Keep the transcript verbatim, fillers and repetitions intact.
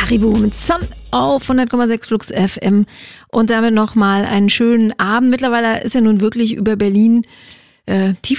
Caribou mit Sun auf hundert Komma sechs Flux F M und damit nochmal einen schönen Abend. Mittlerweile ist ja nun wirklich über Berlin äh, tief